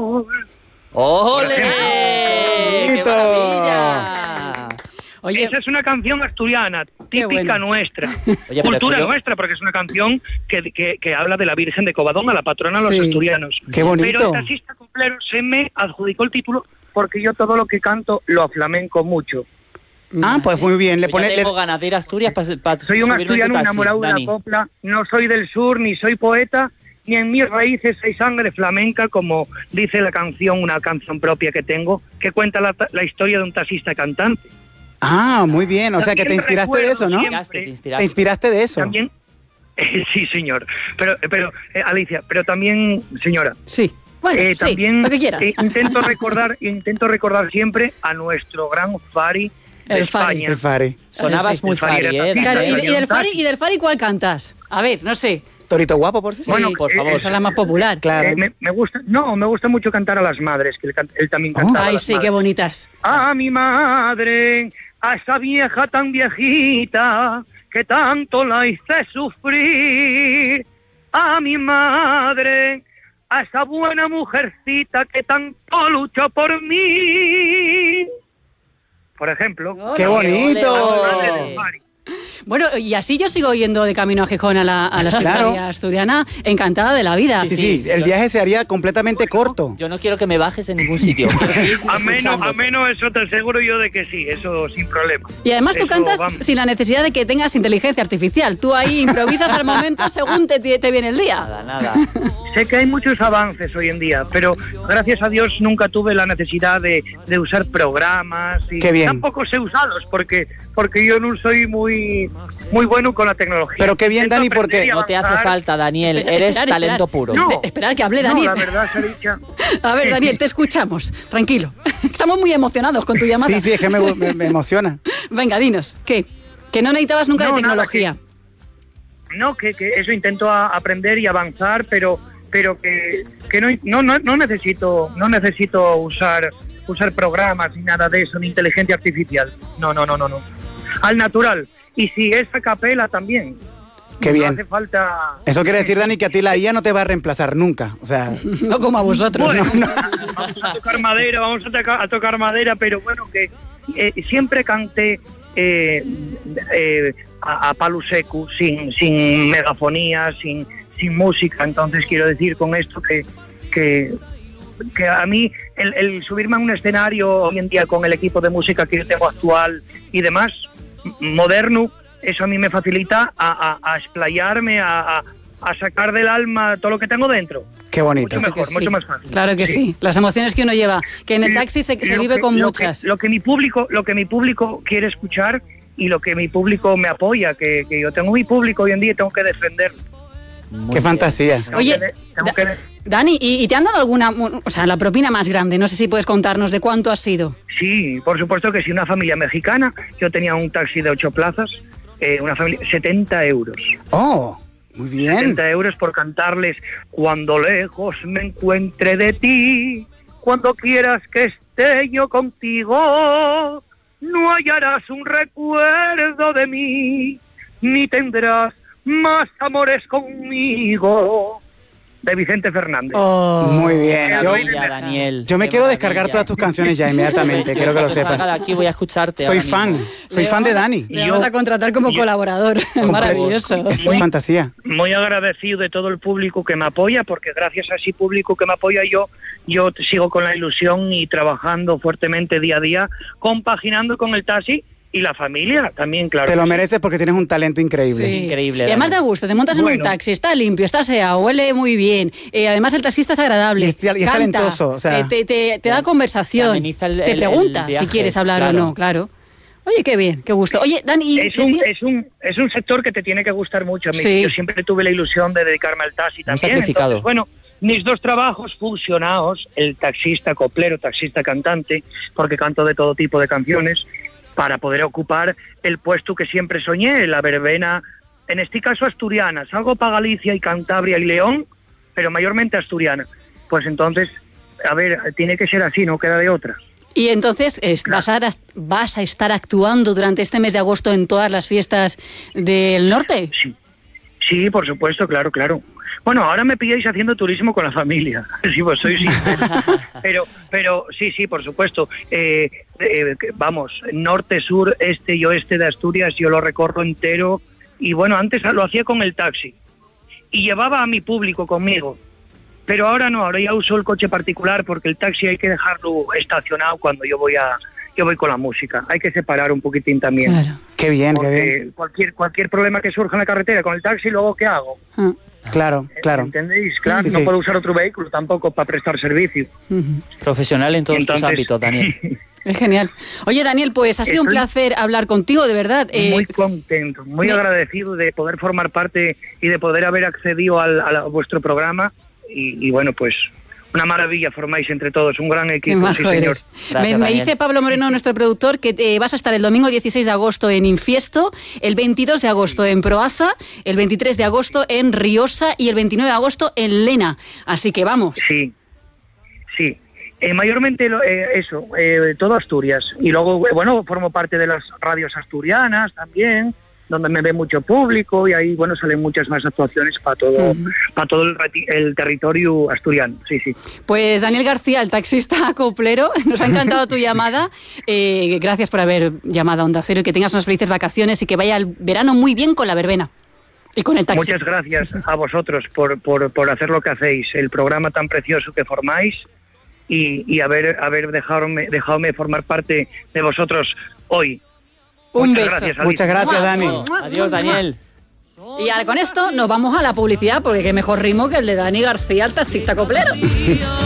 amor. ¡Ole! ¡Qué maravilla! Oye, esa es una canción asturiana, típica nuestra. Oye, cultura nuestra, porque es una canción que habla de la Virgen de Covadonga, la patrona de los asturianos. ¡Qué bonito! Pero el taxista coplero se me adjudicó el título porque yo todo lo que canto lo aflamenco mucho. Ah, pues muy bien. Le tengo ganas de ir a Asturias para soy un asturiano enamorado de la copla, no soy del sur, ni soy poeta, ni en mis raíces hay sangre flamenca, como dice la canción, una canción propia que tengo, que cuenta la historia de un taxista cantante. Ah, muy bien. O sea, que te inspiraste de eso, ¿no? Siempre, ¿Te inspiraste de eso? También, sí, señor. Pero Alicia, pero también, señora. Sí. Bueno, también lo que quieras. Intento recordar siempre a nuestro gran Fari de España. El Fari. Sonabas muy Fari, Claro, ¿y del Fari cuál cantas? A ver, no sé. Torito Guapo, por si. Bueno, por favor. Esa es la más popular. Claro. Me gusta mucho cantar a las madres, que él también cantaba. Ay, sí, qué bonitas. A mi madre, a esa vieja tan viejita, que tanto la hice sufrir. A mi madre, a esa buena mujercita que tanto luchó por mí. Por ejemplo. ¡Qué bonito! Bueno, y así yo sigo yendo de camino a Gijón a la secundaria asturiana, encantada de la vida. Sí, el viaje se haría completamente corto. Yo no quiero que me bajes en ningún sitio. A menos, eso te aseguro yo de que sí, eso sin problema. Y además tú cantas sin la necesidad de que tengas inteligencia artificial. Tú ahí improvisas al momento según te viene el día. Nada. Sé que hay muchos avances hoy en día, pero gracias a Dios nunca tuve la necesidad de usar programas. Y Qué bien. Tampoco sé usarlos, porque yo no soy muy bueno con la tecnología. Pero qué bien, Dani, porque no te hace falta, Daniel. Eres talento puro. No. Esperad que hable Daniel. No, la verdad se ha dicho. A ver, Daniel, te escuchamos. Tranquilo. Estamos muy emocionados con tu llamada. Sí, es que me emociona. Venga, dinos, ¿qué? Que no necesitabas nunca de tecnología. Que eso intento aprender y avanzar, pero que no necesito usar programas ni nada de eso, ni inteligencia artificial. No. Al natural. Y si es a capela también. Qué bien. No hace falta. Eso quiere decir, Dani, que a ti la IA no te va a reemplazar nunca. O sea, no como a vosotros. Bueno, vamos a tocar madera, pero bueno, que siempre canté a palo seco, sin megafonía, sin música. Entonces quiero decir con esto que a mí el subirme a un escenario hoy en día con el equipo de música que yo tengo actual y demás, moderno, eso a mí me facilita a explayarme, a sacar del alma todo lo que tengo dentro. Qué bonito. Mucho mejor, mucho más fácil. Claro que sí. Las emociones que uno lleva, que en el taxi se vive con muchas. Lo que mi público quiere escuchar y lo que mi público me apoya, que yo tengo mi público hoy en día y tengo que defenderlo. Qué fantasía. Oye, Dani, ¿y te han dado alguna, la propina más grande? No sé si puedes contarnos de cuánto ha sido. Sí, por supuesto que sí, una familia mexicana. Yo tenía un taxi de 8 plazas, una familia, 70 euros. ¡Oh! Muy bien. 70 euros por cantarles cuando lejos me encuentre de ti, cuando quieras que esté yo contigo, no hallarás un recuerdo de mí, ni tendrás más amores conmigo. De Vicente Fernández. Oh, muy bien. Daniel. Yo me quiero descargar todas tus canciones ya inmediatamente, quiero que lo sepas. Aquí voy a escucharte. Soy fan de Dani. Le vamos a contratar como colaborador. Maravilloso. Es muy fantasía. Muy agradecido de todo el público que me apoya, porque gracias a ese público que me apoya yo sigo con la ilusión y trabajando fuertemente día a día, compaginando con el taxi. Y la familia también, claro. Te lo mereces porque tienes un talento increíble. Sí. Increíble. Y además da gusto, te montas en un taxi, está limpio, está aseado, huele muy bien. Además el taxista es agradable. Y es talentoso. O sea, te da conversación. Te pregunta si quieres hablar o no, claro. Oye, qué bien, qué gusto. Oye, Dani, es un sector que te tiene que gustar mucho. A mí, sí. Yo siempre tuve la ilusión de dedicarme al taxi también. Entonces, bueno, mis dos trabajos fusionados, el taxista coplero, taxista cantante, porque canto de todo tipo de canciones, para poder ocupar el puesto que siempre soñé, la verbena, en este caso asturiana. Salgo para Galicia y Cantabria y León, pero mayormente asturiana. Pues entonces, a ver, tiene que ser así, no queda de otra. Y entonces vas a estar actuando durante este mes de agosto en todas las fiestas del norte. Sí, por supuesto, claro. Bueno, ahora me pilláis haciendo turismo con la familia, si vos sois sinceros. Pero sí, por supuesto. Vamos, norte, sur, este y oeste de Asturias, yo lo recorro entero. Y bueno, antes lo hacía con el taxi. Y llevaba a mi público conmigo. Pero ahora no, ahora ya uso el coche particular porque el taxi hay que dejarlo estacionado cuando yo voy con la música. Hay que separar un poquitín también. Claro. Qué bien, qué bien. Cualquier problema que surja en la carretera con el taxi, luego ¿qué hago? Claro. ¿Entendéis? Claro, Sí, no sí. puedo usar otro vehículo tampoco para prestar servicio. Profesional en todos tus ámbitos, Daniel. Es genial. Oye, Daniel, pues ha sido un placer hablar contigo, de verdad. Muy contento, muy agradecido de poder formar parte y de poder haber accedido a vuestro programa. Y bueno, pues una maravilla formáis entre todos, un gran equipo, sí, señor. Gracias, Me dice Pablo Moreno, nuestro productor, que vas a estar el domingo 16 de agosto en Infiesto, el 22 de agosto en Proaza, el 23 de agosto en Riosa y el 29 de agosto en Lena. Así que vamos. Sí. Mayormente todo Asturias. Y luego, bueno, formo parte de las radios asturianas también, donde me ve mucho público y ahí, bueno, salen muchas más actuaciones para todo el territorio asturiano. Sí. Pues Daniel García, el taxista coplero, nos ha encantado tu llamada. Gracias por haber llamado a Onda Cero y que tengas unas felices vacaciones y que vaya el verano muy bien con la verbena y con el taxi. Muchas gracias a vosotros por hacer lo que hacéis, el programa tan precioso que formáis y haber dejadme formar parte de vosotros hoy. Un beso. Gracias, Muchas gracias, Dani. Adiós, Daniel. Y ahora con esto nos vamos a la publicidad, porque qué mejor ritmo que el de Dani García, el taxista coplero.